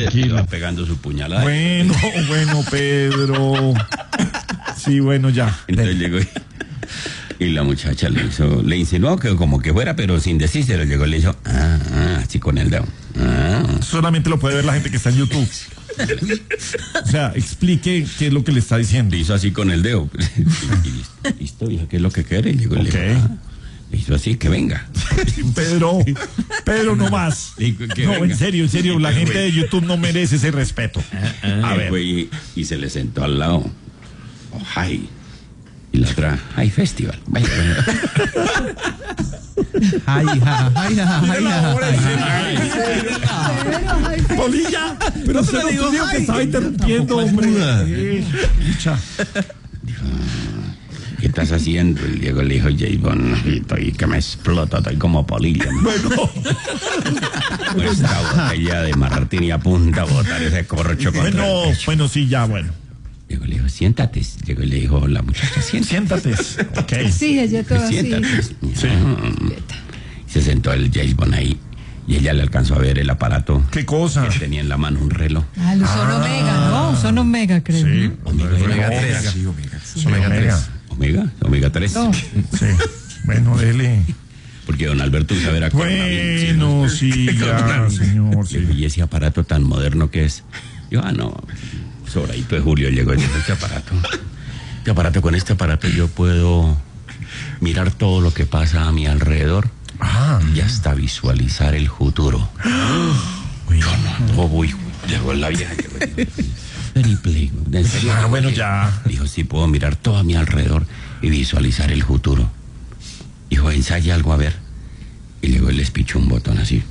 tranquilo. Va pegando su puñalada. Bueno, Pedro. Sí, bueno, ya. Entonces llegó y la muchacha le insinuó que como que fuera, pero sin decírselo. Llegó y le hizo, así con el dedo. Solamente lo puede ver la gente que está en YouTube. O sea, explique qué es lo que le está diciendo. Le hizo así con el dedo. Y listo, dijo, ¿qué es lo que quiere? Y llegó y le dijo, le hizo así, que venga. Pedro, no más. No, en serio, la gente de YouTube no merece ese respeto. A ver. Y se le sentó al lado. Hi. Y la otra, Hi Festival. Polilla, pero se nos dijo que estaba interrumpiendo, hombre. ¿Qué estás haciendo? Y Diego le dijo, J-Bon, estoy que me explota, estoy como Polilla. Bueno. Esta botella de martini a punta a botar ese corcho contra el pecho. Bueno, sí, ya, bueno. Diego le dijo, siéntate. Diego le dijo, la muchacha, siéntate. Ok. Sí, ella todo así. Sí. Se sentó el J-Bon ahí y ella le alcanzó a ver el aparato. ¿Qué cosa? Que tenía en la mano un reloj. Son Omega, ¿no? Son Omega, creo. Sí, Omega 3. Sí, Omega 3. Omega 3. No. Sí. Bueno, dele. Porque don Alberto sabe ver a Bueno, sí, ya, señor. Sí. Y ese aparato tan moderno que es. Yo, no. Sobradito de Julio llegó este aparato. Con este aparato yo puedo mirar todo lo que pasa a mi alrededor y hasta visualizar el futuro. Llegó la vieja. ¿En serio? Bueno, ya. Dijo, sí, puedo mirar todo a mi alrededor y visualizar el futuro. Dijo, ensaya algo a ver. Y luego él les pichó un botón así.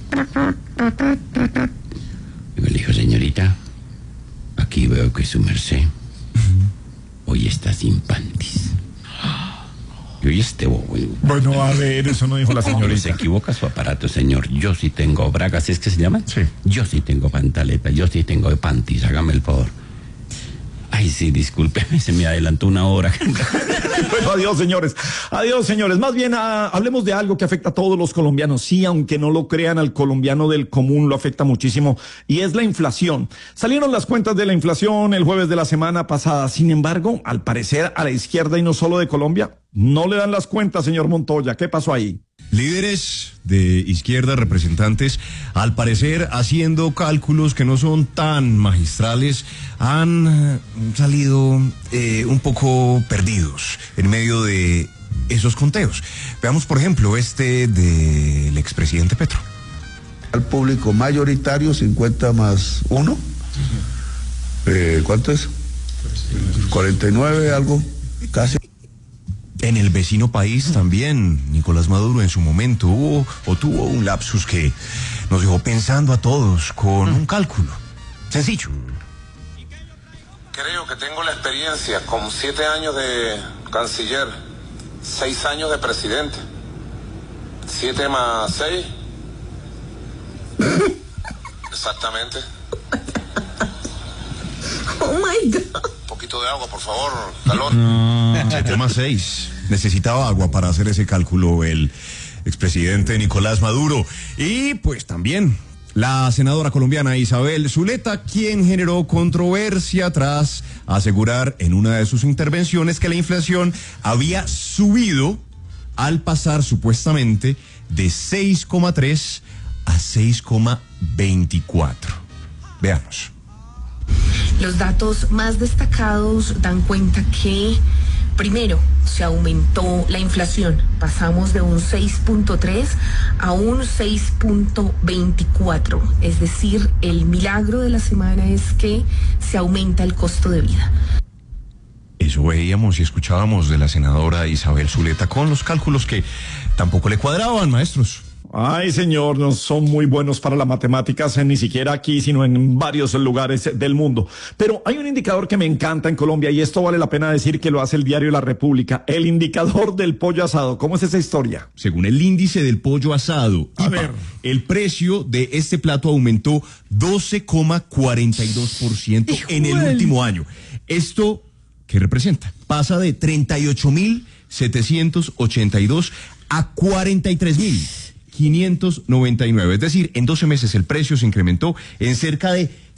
Y le dijo, señorita, aquí veo que su merced hoy está sin panties. Y este bobo. Bueno, a ver, eso no dijo la señorita. Se equivoca su aparato, señor. Yo sí tengo bragas, ¿es que se llaman? Sí. Yo sí tengo pantaleta, yo sí tengo panties, hágame el favor. Ay, sí, discúlpeme, se me adelantó una hora. Bueno, adiós, señores. Más bien, hablemos de algo que afecta a todos los colombianos. Sí, aunque no lo crean, al colombiano del común lo afecta muchísimo, y es la inflación. Salieron las cuentas de la inflación el jueves de la semana pasada. Sin embargo, al parecer, a la izquierda, y no solo de Colombia, no le dan las cuentas, señor Montoya. ¿Qué pasó ahí? Líderes de izquierda, representantes, al parecer haciendo cálculos que no son tan magistrales, han salido un poco perdidos en medio de esos conteos. Veamos, por ejemplo, este del expresidente Petro. Al público mayoritario, 50 más 1. ¿Cuánto es? 49, algo, casi. En el vecino país también, Nicolás Maduro en su momento tuvo un lapsus que nos dejó pensando a todos con un cálculo sencillo. Creo que tengo la experiencia con 7 años de canciller, 6 años de presidente. 7 más 6. Exactamente. Oh my God. Un poquito de agua, por favor, calor. 7 más 6. Necesitaba agua para hacer ese cálculo el expresidente Nicolás Maduro. Y pues también la senadora colombiana Isabel Zuleta, quien generó controversia tras asegurar en una de sus intervenciones que la inflación había subido al pasar supuestamente de 6,3 a 6,24. Veamos. Los datos más destacados dan cuenta que, primero, se aumentó la inflación. Pasamos de un 6.3 a un 6.24. Es decir, el milagro de la semana es que se aumenta el costo de vida. Eso veíamos y escuchábamos de la senadora Isabel Zuleta con los cálculos que tampoco le cuadraban, maestros. Ay, señor, no son muy buenos para las matemáticas, ni siquiera aquí, sino en varios lugares del mundo. Pero hay un indicador que me encanta en Colombia, y esto vale la pena decir que lo hace el diario La República, el indicador del pollo asado. ¿Cómo es esa historia? Según el índice del pollo asado, el precio de este plato aumentó 12,42% en el último año. ¿Esto qué representa? Pasa de 38.782 a 43.599. Es decir, en 12 meses el precio se incrementó en cerca de